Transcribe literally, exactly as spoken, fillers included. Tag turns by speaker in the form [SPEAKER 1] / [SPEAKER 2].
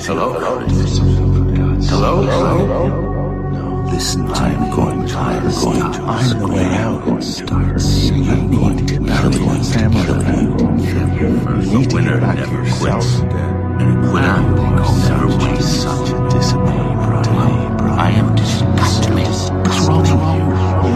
[SPEAKER 1] Hello? Hello? Hello?
[SPEAKER 2] Listen to I'm going to, I'm going to, I'm the way out and start singing. I'm going to kill your family.
[SPEAKER 1] The winner never quits.